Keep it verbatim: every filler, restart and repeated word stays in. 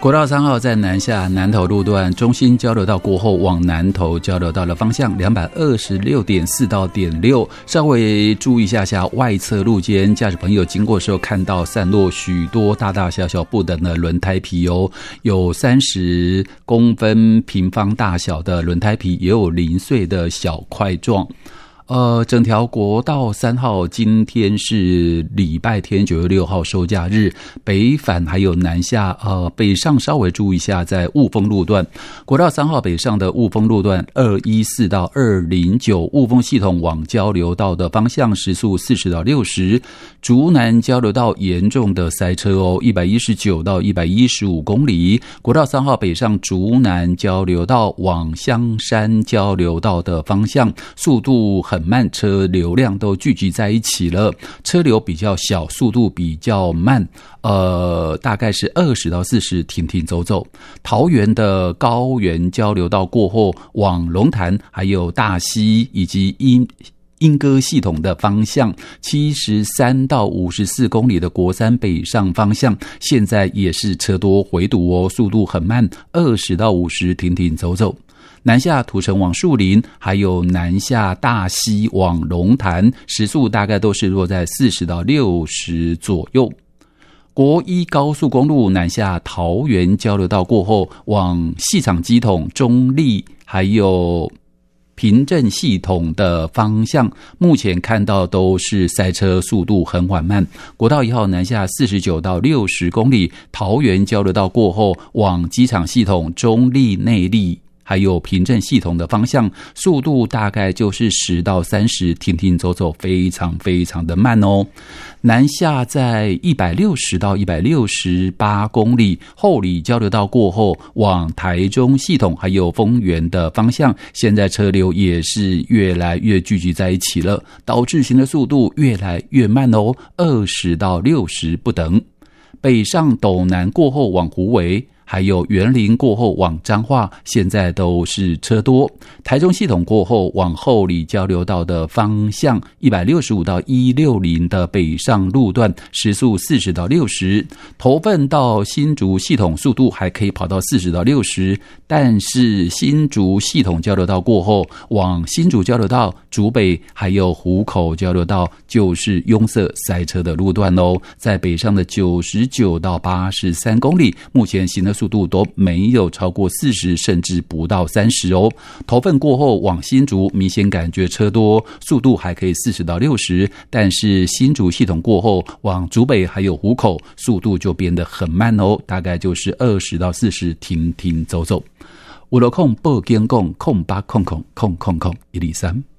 国道三号在南下南投路段中心交流道过后，往南投交流道的方向 两百二十六点四 到点六，稍微注意一下下外侧路肩，驾驶朋友经过的时候看到散落许多大大小小不等的轮胎皮哦，有三十公分平方大小的轮胎皮，也有零碎的小块状。呃，整条国道三号今天是礼拜天九月六号收假日，北返还有南下，呃，北上稍微注意一下，在雾峰路段，国道三号北上的雾峰路段二一四到二零九，雾峰系统往交流道的方向时速四十到六十，竹南交流道严重的塞车哦，一百一十九到一百一十五公里，国道三号北上竹南交流道往香山交流道的方向，速度很很慢，车流量都聚集在一起了，车流比较小，速度比较慢，呃，大概是二十到四十，停停走走。桃园的高原交流道过后，往龙潭还有大溪以及英莺歌系统的方向，七十三到五十四公里的国三北上方向，现在也是车多回堵哦，速度很慢，二十到五十，停停走走。南下土城往树林，还有南下大溪往龙潭，时速大概都是落在四十到六十左右。国一高速公路南下桃园交流道过后，往细厂机统、中立还有平镇系统的方向，目前看到都是塞车，速度很缓慢。国道一号南下四十九到六十公里，桃园交流道过后，往机场系统、中立、内坜还有平镇系统的方向，速度大概就是十到三十，停停走走，非常非常的慢哦。南下在一百六十到一百六十八公里，后里交流道过后，往台中系统还有丰原的方向，现在车流也是越来越聚集在一起了，导致行的速度越来越慢哦，二十到六十不等。北上斗南过后往虎尾，还有园林过后往彰化，现在都是车多。台中系统过后往后里交流道的方向，一百六十五到一六零的北上路段，时速四十到六十。头份到新竹系统速度还可以跑到四十到六十，但是新竹系统交流道过后，往新竹交流道、竹北还有湖口交流道就是拥塞塞车的路段喽。在北上的九十九到八十三公里，目前行的速度都没有超过四十，甚至不到三十哦。头份过后往新竹，明显感觉车多，速度还可以四十到六十，但是新竹系统过后往竹北还有湖口，速度就变得很慢哦，大概就是二十到四十，停停走走。五六空报警讲空八空空空空空一二三。